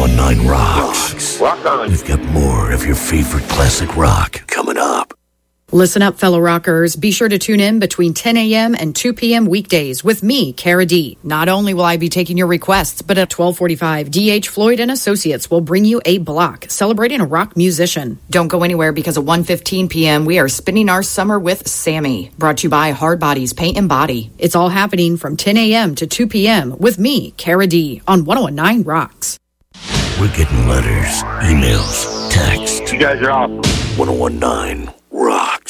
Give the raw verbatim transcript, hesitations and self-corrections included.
one nine Rocks. Rock on. We've got more of your favorite classic rock coming up. Listen up, fellow rockers. Be sure to tune in between ten a.m. and two p.m. weekdays with me, Cara D. Not only will I be taking your requests, but at twelve forty-five, D H Floyd and Associates will bring you a block celebrating a rock musician. Don't go anywhere because at one fifteen p.m. we are spending our summer with Sammy. Brought to you by Hard Bodies Paint and Body. It's all happening from ten a.m. to two p.m. with me, Cara D. on one oh nine Rocks. We're getting letters, emails, texts. You guys are awesome. one oh one nine